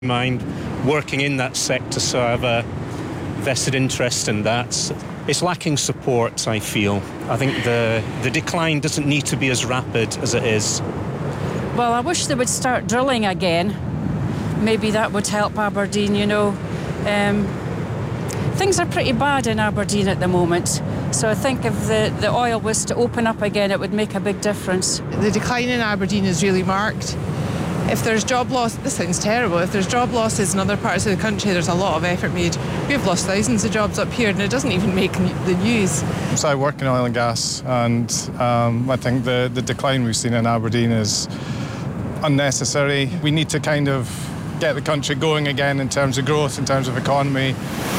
mind working in that sector, so I have a vested interest in that. It's lacking support, I feel. I think the decline doesn't need to be as rapid as it is. Well, I wish they would start drilling again. Maybe that would help Aberdeen, you know. Things are pretty bad in Aberdeen at the moment. So I think if the oil was to open up again, it would make a big difference. The decline in Aberdeen is really marked. If there's job loss, this sounds terrible, if there's job losses in other parts of the country, there's a lot of effort made. We've lost thousands of jobs up here and it doesn't even make the news. So I work in oil and gas, and I think the decline we've seen in Aberdeen is unnecessary. We need to kind of get the country going again in terms of growth, in terms of economy.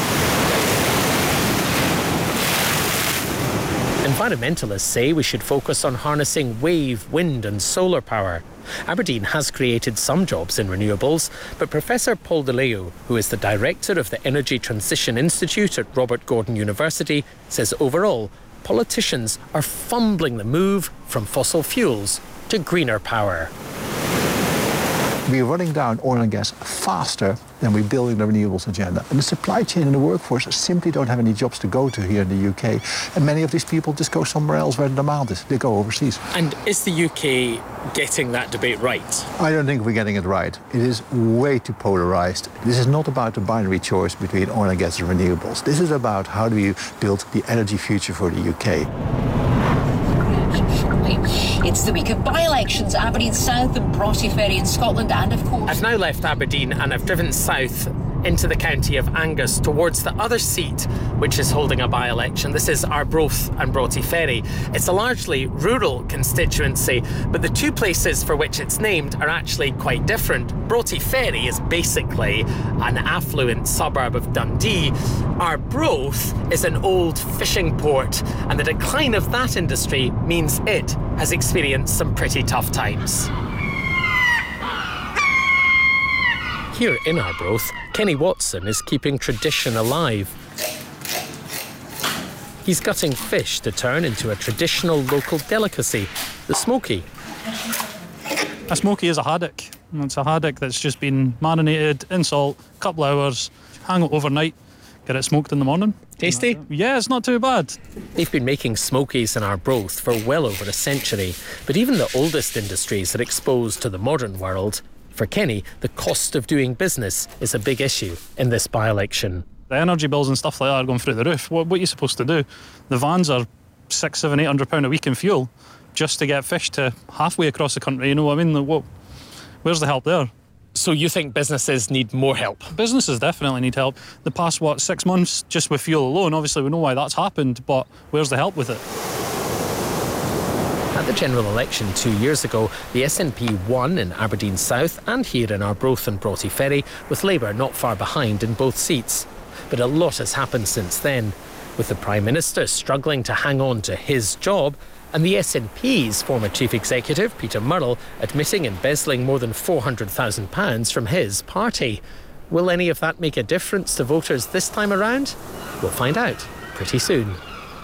Environmentalists say we should focus on harnessing wave, wind and solar power. Aberdeen has created some jobs in renewables, but Professor Paul De Leo, who is the director of the Energy Transition Institute at Robert Gordon University, says overall, politicians are fumbling the move from fossil fuels to greener power. We're running down oil and gas faster than we're building the renewables agenda. And the supply chain and the workforce simply don't have any jobs to go to here in the UK. And many of these people just go somewhere else where the demand is. They go overseas. And is the UK getting that debate right? I don't think we're getting it right. It is way too polarised. This is not about the binary choice between oil and gas and renewables. This is about how do we build the energy future for the UK. It's the week of by-elections, Aberdeen South and Broughty Ferry in Scotland, and of course... I've now left Aberdeen and I've driven south into the county of Angus towards the other seat which is holding a by-election. This is Arbroath and Broughty Ferry. It's a largely rural constituency, but the two places for which it's named are actually quite different. Broughty Ferry is basically an affluent suburb of Dundee. Arbroath is an old fishing port, and the decline of that industry means it has experienced some pretty tough times. Here in Arbroath, Kenny Watson is keeping tradition alive. He's gutting fish to turn into a traditional local delicacy, the smoky. A smoky is a haddock. It's a haddock that's just been marinated in salt, a couple of hours, hang it overnight, get it smoked in the morning. Tasty? Yeah, it's not too bad. They've been making smokies in Arbroath for well over a century, but even the oldest industries are exposed to the modern world. For Kenny, the cost of doing business is a big issue in this by-election. The energy bills and stuff like that are going through the roof. What are you supposed to do? The vans are £600, £700 a week in fuel just to get fish to halfway across the country. You know what I mean? Where's the help there? So you think businesses need more help? Businesses definitely need help. The past, 6 months just with fuel alone, obviously we know why that's happened, but where's the help with it? At the general election 2 years ago, the SNP won in Aberdeen South and here in Arbroath and Broughty Ferry, with Labour not far behind in both seats. But a lot has happened since then, with the Prime Minister struggling to hang on to his job and the SNP's former Chief Executive, Peter Murrell, admitting embezzling more than £400,000 from his party. Will any of that make a difference to voters this time around? We'll find out pretty soon.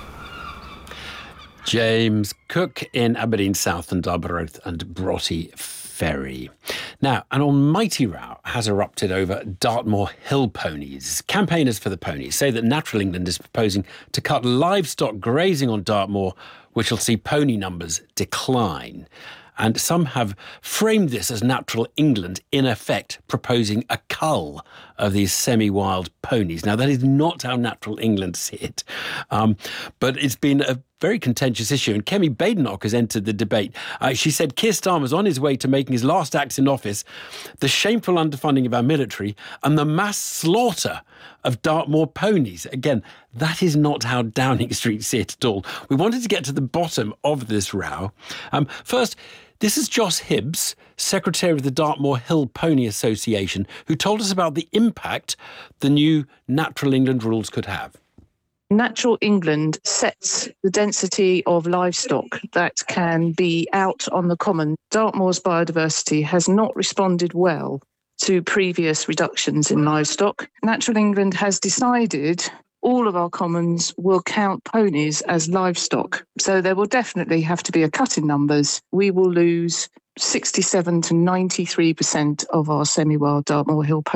James Cook in Aberdeen South and Arbroath and Broughty Ferry. Now, an almighty row has erupted over Dartmoor hill ponies. Campaigners for the ponies say that Natural England is proposing to cut livestock grazing on Dartmoor, which will see pony numbers decline. And some have framed this as Natural England, in effect, proposing a cull of these semi-wild ponies. Now, that is not how Natural England see it. But it's been a very contentious issue. And Kemi Badenoch has entered the debate. She said Keir Starmer's on his way to making his last acts in office, the shameful underfunding of our military and the mass slaughter of Dartmoor ponies. Again, that is not how Downing Street see it at all. We wanted to get to the bottom of this row. First, this is Joss Hibbs, Secretary of the Dartmoor Hill Pony Association, who told us about the impact the new Natural England rules could have. Natural England sets the density of livestock that can be out on the common. Dartmoor's biodiversity has not responded well to previous reductions in livestock. Natural England has decided all of our commons will count ponies as livestock. So there will definitely have to be a cut in numbers. We will lose 67 to 93% of our semi-wild Dartmoor hill ponies.